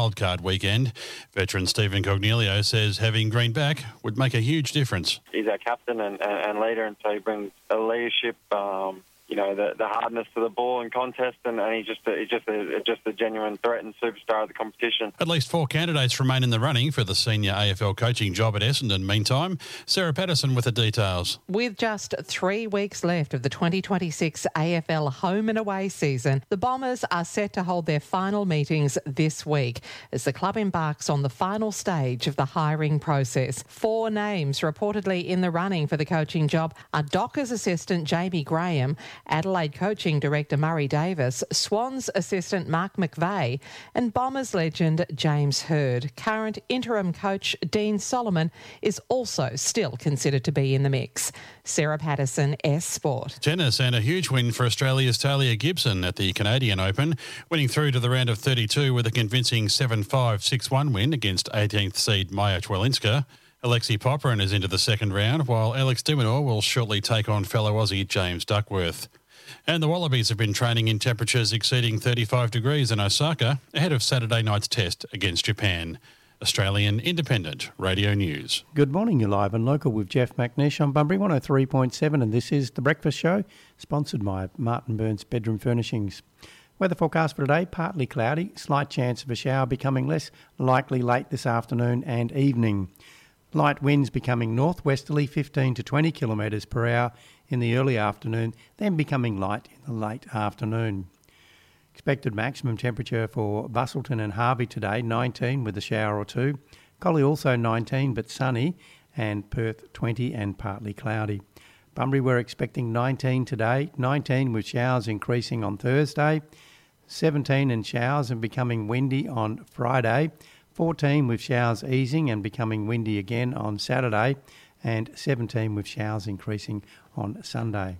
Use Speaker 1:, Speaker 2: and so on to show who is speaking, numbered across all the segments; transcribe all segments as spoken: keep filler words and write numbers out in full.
Speaker 1: wildcard weekend. Veteran Stephen Cognilio says having Green back would make a huge difference.
Speaker 2: He's our captain and, and, and leader, and so he brings a leadership, um, you know, the, the hardness to the ball and contest, and, and he's just a, he's just a, just a genuine threat and superstar of the competition.
Speaker 1: At least four candidates remain in the running for the senior A F L coaching job at Essendon. Meantime, Sarah Patterson with the details.
Speaker 3: With just three weeks left of the twenty twenty-six A F L home and away season, the Bombers are set to hold their final meetings this week as the club embarks on the final stage of the hiring process. Four names reportedly in the running for the coaching job are Dockers assistant Jamie Graham, Adelaide coaching director Murray Davis, Swans assistant Mark McVeigh and Bombers legend James Hird. Current interim coach Dean Solomon is also still considered to be in the mix. Sarah Patterson, S Sport.
Speaker 1: Tennis, and a huge win for Australia's Talia Gibson at the Canadian Open, winning through to the round of thirty-two with a convincing seven five, six one win against eighteenth seed Maja Chwelinska. Alexi Popyrin is into the second round, while Alex de Minaur will shortly take on fellow Aussie James Duckworth. And the Wallabies have been training in temperatures exceeding thirty-five degrees in Osaka ahead of Saturday night's test against Japan. Australian Independent Radio News.
Speaker 4: Good morning, you're live and local with Jeff McNish on Bunbury one oh three point seven, and this is The Breakfast Show, sponsored by Martin Burns Bedroom Furnishings. Weather forecast for today, partly cloudy, slight chance of a shower becoming less likely late this afternoon and evening. Light winds becoming northwesterly, fifteen to twenty kilometres per hour in the early afternoon, then becoming light in the late afternoon. Expected maximum temperature for Busselton and Harvey today, nineteen with a shower or two. Collie also nineteen but sunny, and Perth twenty and partly cloudy. Bunbury we're expecting nineteen today, nineteen with showers increasing on Thursday, seventeen and showers and becoming windy on Friday, fourteen with showers easing and becoming windy again on Saturday, and seventeen with showers increasing on Sunday.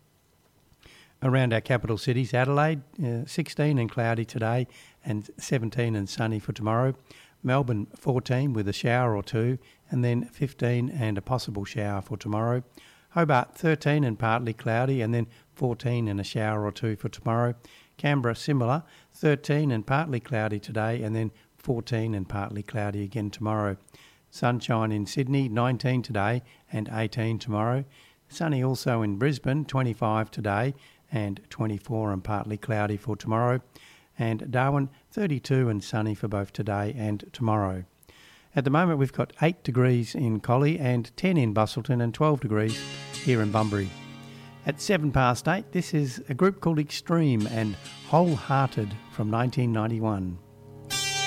Speaker 4: Around our capital cities, Adelaide, uh, sixteen and cloudy today and seventeen and sunny for tomorrow. Melbourne, fourteen with a shower or two, and then fifteen and a possible shower for tomorrow. Hobart, thirteen and partly cloudy, and then fourteen and a shower or two for tomorrow. Canberra, similar, thirteen and partly cloudy today, and then fourteen and partly cloudy again tomorrow. Sunshine in Sydney, nineteen today and eighteen tomorrow. Sunny also in Brisbane, twenty-five today and twenty-four and partly cloudy for tomorrow. And Darwin, thirty-two and sunny for both today and tomorrow. At the moment we've got eight degrees in Collie and ten in Busselton and twelve degrees here in Bunbury. At seven past eight, this is a group called Extreme and Wholehearted from nineteen ninety-one.